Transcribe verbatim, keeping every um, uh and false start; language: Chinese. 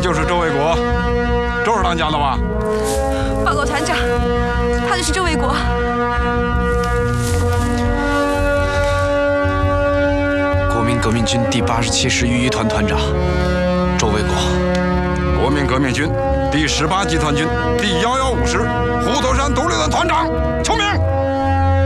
就是周卫国，周二当家的吧？ 报告团长，他就是周卫国。 国民革命军第八十七师御医团团长周卫国。 国民革命军第十八集团军第幺幺五师虎头山独立团团长邱明。